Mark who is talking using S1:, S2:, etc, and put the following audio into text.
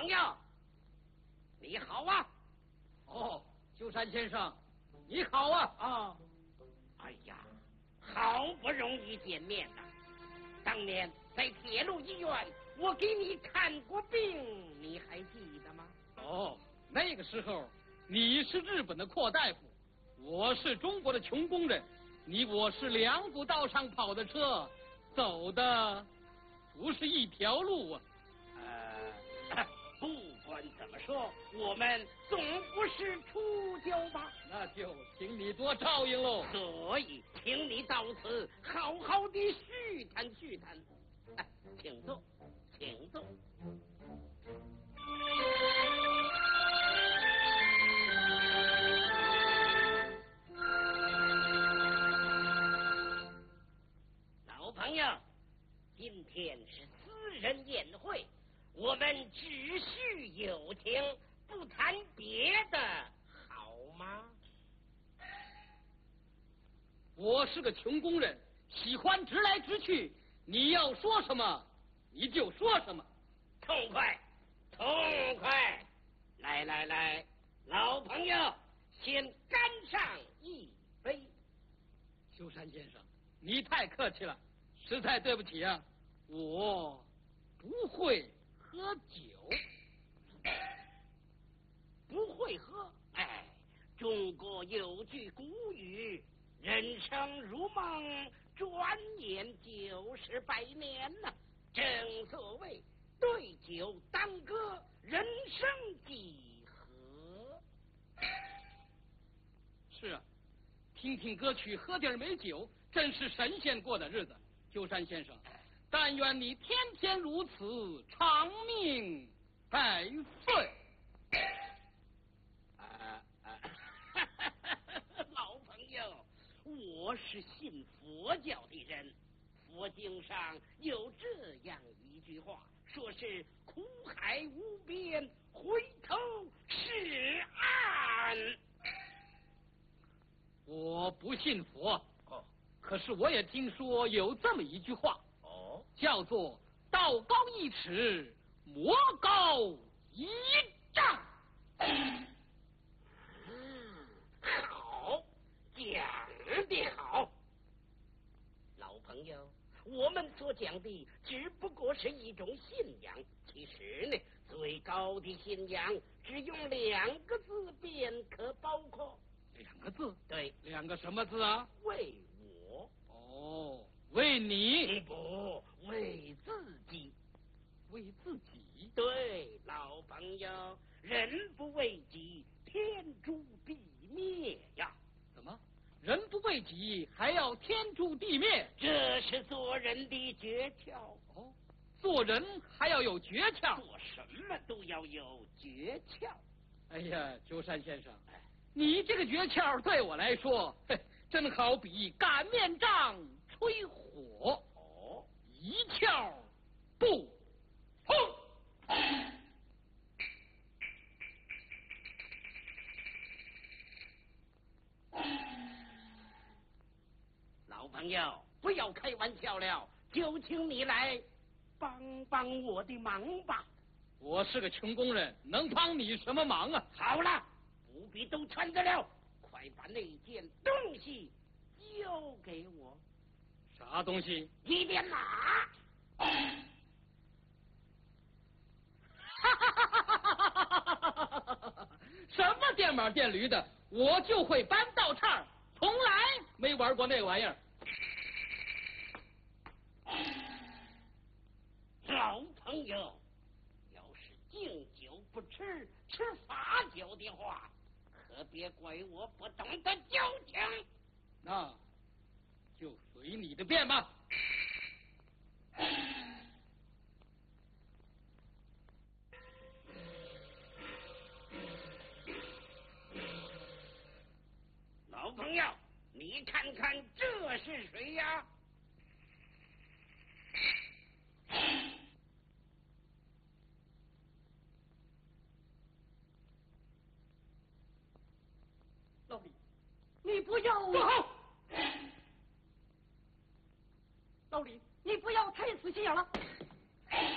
S1: 友，你好啊！
S2: 哦，鸠山先生，你好啊！
S1: 啊，哎呀，好不容易见面了。当年在铁路医院，我给你看过病，你还记得吗？
S2: 哦，那个时候你是日本的阔大夫，我是中国的穷工人，你我是两股道上跑的车，走的不是一条路啊。
S1: 不管怎么说，我们总不是初交吧？
S2: 那就请你多照应喽。
S1: 所以，请你到此好好的叙谈叙谈。请坐，请坐。老朋友，今天是私人宴会。我们只叙友情，不谈别的，好吗？
S2: 我是个穷工人，喜欢直来直去，你要说什么你就说什么。
S1: 痛快，痛快！来来来，老朋友，先干上一杯。
S2: 鸠山先生，你太客气了，实在对不起啊，我不会喝酒。
S1: 不会喝？哎，中国有句古语，人生如梦，转眼就是百年呐。正所谓对酒当歌，人生几何？
S2: 是啊，听听歌曲，喝点美酒，真是神仙过的日子。鸠山先生，但愿你天天如此，长命百岁。
S1: 老朋友，我是信佛教的人，佛经上有这样一句话，说是苦海无边，回头是岸。
S2: 我不信佛，可是我也听说有这么一句话，叫做道高一尺，魔高一丈。
S1: 好，讲得好。老朋友，我们所讲的只不过是一种信仰，其实呢，最高的信仰只用2个字便可包括。
S2: 2个字？
S1: 对
S2: ，2个什么字啊？
S1: 为我。
S2: 哦，为你？
S1: 不，为自己。
S2: 为自己？
S1: 对，老朋友，人不为己，天诛地灭呀！
S2: 怎么？人不为己，还要天诛地灭？
S1: 这是做人的诀窍。
S2: 哦，做人还要有诀窍？
S1: 做什么都要有诀窍。
S2: 哎呀，鸠山先生，你这个诀窍对我来说，真好比擀面杖吹火，一窍不通。
S1: 老朋友，不要开玩笑了，就请你来帮帮我的忙吧。
S2: 我是个穷工人，能帮你什么忙啊？
S1: 好了，不必都穿着了，快把那件东西交给我。
S2: 啥东西？
S1: 一边马。
S2: 什么电马电驴的，我就会搬道岔，从来没玩过那玩意儿。
S1: 老朋友，要是敬酒不吃，吃罚酒的话，可别怪我不懂得交情。
S2: 那就随你的便吧。
S1: 老朋友，你看看这是谁呀？
S3: 老李，你不要
S2: 坐好。
S3: 老李，你不要太死心眼了。